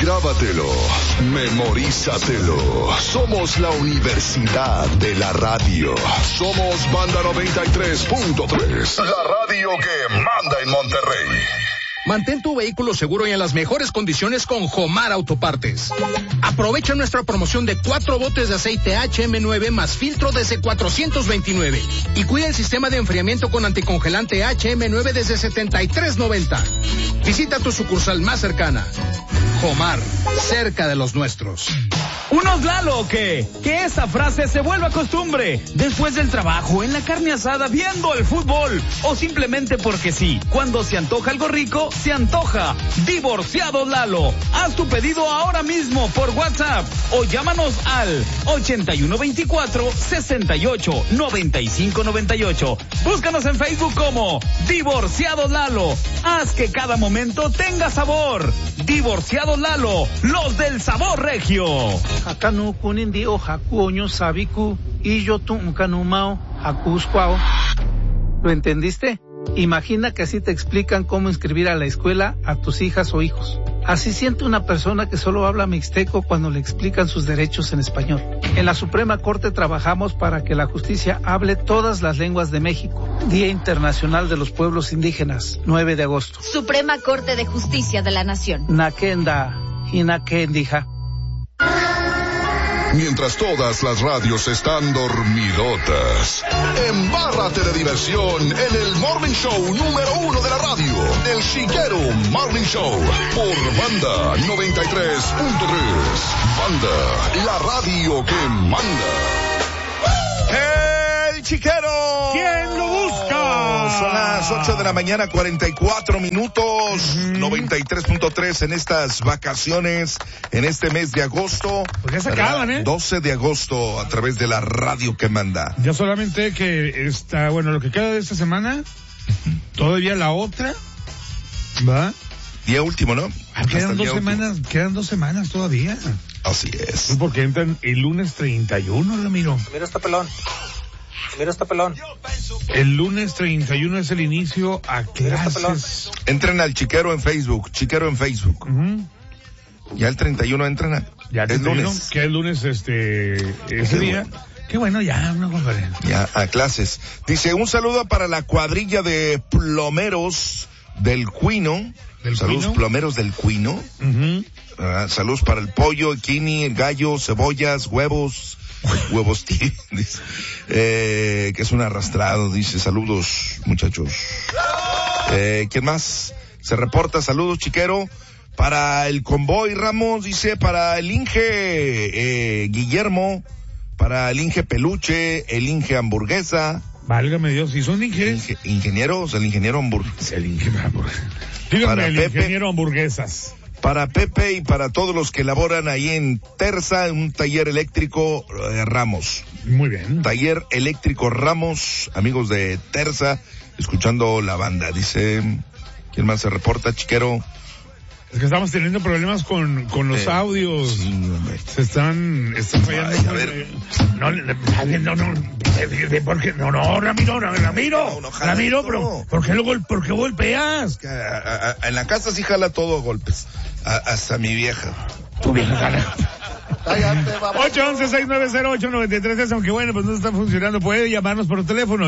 Grábatelo, memorízatelo. Somos la Universidad de la Radio. Somos Banda 93.3. La radio que manda en Monterrey. Mantén tu vehículo seguro y en las mejores condiciones con Jomar Autopartes. Aprovecha nuestra promoción de 4 botes de aceite HM9 más filtro desde $429. Y cuida el sistema de enfriamiento con anticongelante HM9 desde $73.90. Visita tu sucursal más cercana. Jomar, cerca de los nuestros. ¿Unos Lalo o qué? Que esa frase se vuelva costumbre. Después del trabajo, en la carne asada, viendo el fútbol. O simplemente porque sí. Cuando se antoja algo rico, se antoja. Divorciados Lalo. Haz tu pedido ahora mismo por WhatsApp. O llámanos al 8124-689598. Búscanos en Facebook como Divorciados Lalo. Haz que cada momento tenga sabor. Divorciados Lalo, los del sabor regio. Hakanu kunindio hakuoño sabiku y yo tuncanumao hakuscuao. ¿Lo entendiste? Imagina que así te explican cómo inscribir a la escuela a tus hijas o hijos. Así siente una persona que solo habla mixteco cuando le explican sus derechos en español. En la Suprema Corte trabajamos para que la justicia hable todas las lenguas de México. Día Internacional de los Pueblos Indígenas, 9 de agosto. Suprema Corte de Justicia de la Nación. Nakenda y Nakendija. Mientras todas las radios están dormidotas, embárrate de diversión en el Morning Show número 1 de la radio, el Chiquero Morning Show, por Banda 93.3. Banda, la radio que manda. ¡El Chiquero! ¿Quién lo busca? Son las 8 de la mañana, 44 minutos, 93.3 en estas vacaciones, en este mes de agosto. Pues ya se acaban, 12 de agosto, a través de la radio que manda. Ya solamente que está, bueno, lo que queda de esta semana, todavía la otra, ¿va? Día último, ¿no? Quedan 2 semanas todavía. Así es. Porque entran el lunes 31, Ramiro. Mira este pelón. El lunes 31 es el inicio a clases. Entren al Chiquero en Facebook, Uh-huh. Ya el 31 entran ya el lunes. Que el lunes ese día. Bueno. Qué bueno, ya una conferencia. Ya a clases. Dice, un saludo para la cuadrilla de plomeros del Cuino. Saludos, Cuino? plomeros del Cuino. Uh-huh. Saludos para el pollo, el quini, el gallo, cebollas, huevos dice, que es un arrastrado, dice, saludos muchachos. ¿Quién más? Se reporta, saludos Chiquero, para el convoy Ramos, dice, para el Inge Guillermo, para el Inge Peluche, el Inge Hamburguesa. Válgame Dios, si son ingenieros, el ingeniero hamburguesa. Dígame, para el Pepe, ingeniero hamburguesas. Para Pepe y para todos los que laboran ahí en Terza, en un taller eléctrico Ramos. Muy bien. Taller eléctrico Ramos, amigos de Terza, escuchando la banda. Dice, ¿quién más se reporta, Chiquero? Es que estamos teniendo problemas con los audios. Sí, se están fallando. Ay, a ver. Ramiro, pero ¿por qué golpeas? En la casa sí jala todo a golpes. Hasta mi vieja. Tu vieja jala. 811-690-893, aunque bueno, pues no está funcionando. Puede llamarnos por teléfono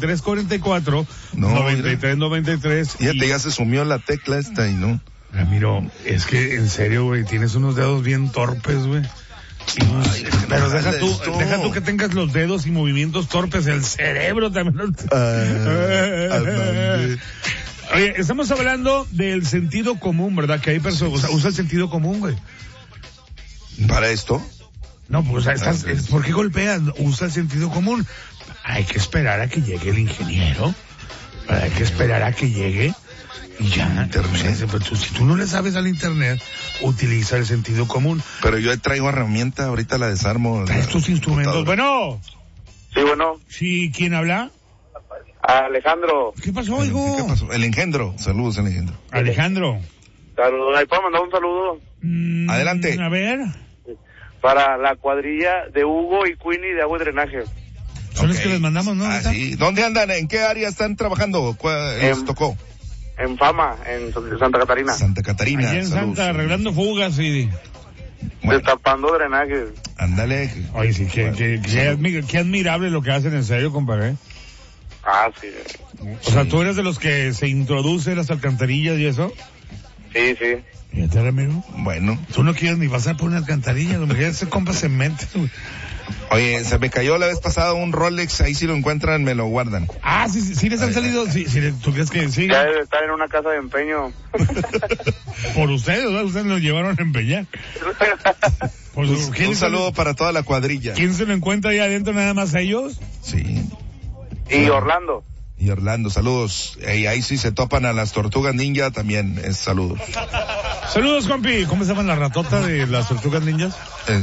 8344-9393. Fíjate, ya se sumió la tecla esta y no. Ramiro, es que en serio, güey, tienes unos dedos bien torpes, güey. Pero deja tú que tengas los dedos y movimientos torpes, el cerebro también. Oye, estamos hablando del sentido común, ¿verdad? Que hay personas, usa el sentido común, güey. ¿Para esto? No, pues, ¿por qué golpeas? Usa el sentido común. Hay que esperar a que llegue el ingeniero. Hay que esperar a que llegue. Y ya, si tú no le sabes al internet, utiliza el sentido común. Pero yo traigo herramienta, ahorita la desarmo. Traes tus instrumentos. Bueno. Sí, bueno. Sí, ¿quién habla? Alejandro. ¿Qué pasó, hijo? ¿Qué pasó? El engendro. Saludos, el engendro. Alejandro. Saludos. ¿Ahí puedo mandar un saludo? Adelante. A ver. Para la cuadrilla de Hugo y Queenie de agua y drenaje. Son los que les mandamos, ¿no? Sí. ¿Dónde andan? ¿En qué área están trabajando? Les tocó. en Fama, en Santa Catarina. Santa Catarina. Allí en saludos. Santa, arreglando fugas y... Bueno. Destapando drenajes. Ándale. Oye, sí, qué admirable lo que hacen, en serio, compadre. Ah, sí. O sea, ¿tú eres de los que se introducen las alcantarillas y eso? Sí, sí. Fíjate, amigo. Bueno. Tú no quieres ni pasar por una alcantarilla, lo mejor ese compa se mete. Oye, se me cayó la vez pasada un Rolex, ahí si lo encuentran me lo guardan. Ah, sí les han salido, sí, ¿tú crees que sí? Ya debe estar en una casa de empeño. Por ustedes, ¿verdad? Ustedes lo llevaron a empeñar. Un saludo para toda la cuadrilla. ¿Quién se lo encuentra ahí adentro, nada más ellos? Sí. Y Orlando. Y Orlando, saludos. Y ahí sí se topan a las tortugas ninja, también saludos. Saludos, compi. ¿Cómo se llaman la ratota de las tortugas ninjas?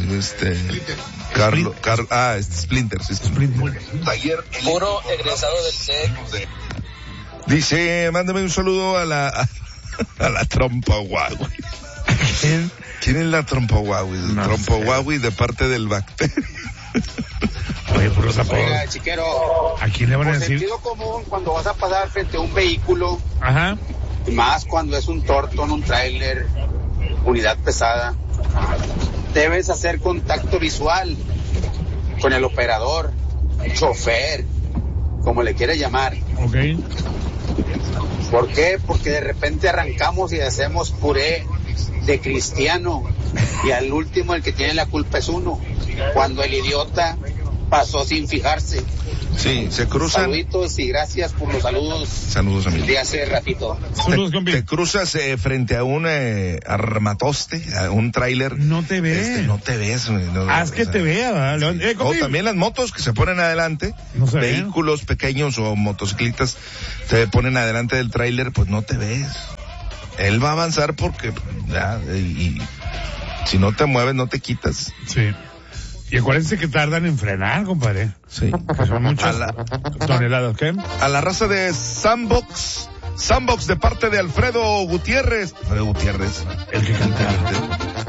Splinter. Sí, Splinter. Taller. Puro egresado del SEC. Dice, mándame un saludo a la trompa Huawei. ¿Quién es la trompa Huawei? No trompa sé. Huawei de parte del bacterio. Oye, por los apodos. Oiga, chiquero. ¿A quién le van a Por decir? sentido común, cuando vas a pasar frente a un vehículo, Ajá. y más cuando es un Torton, un tráiler, unidad pesada, debes hacer contacto visual con el operador, chofer, como le quiere llamar. Ok. ¿Por qué? Porque de repente arrancamos y hacemos puré de cristiano y al último el que tiene la culpa es uno, cuando el idiota pasó sin fijarse. Sí, se cruzan. Saluditos y gracias por los saludos. Saludos, amigo. De hace ratito. Saludos, compi. Te cruzas frente a un armatoste, a un tráiler. No te ves. No te ves. No, Haz que te vea, ¿verdad? Sí. O también las motos que se ponen adelante, no se vehículos pequeños o motocicletas se ponen adelante del tráiler, pues no te ves. Él va a avanzar porque ya, y si no te mueves no te quitas. Sí. Y acuérdense que tardan en frenar, compadre. Sí. Que son muchas toneladas, ¿qué? A la raza de Sandbox de parte de Alfredo Gutiérrez. El que canta.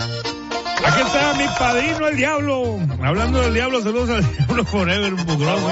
Aquí está mi padrino, el diablo. Hablando del diablo, saludos al diablo forever, un mugroso.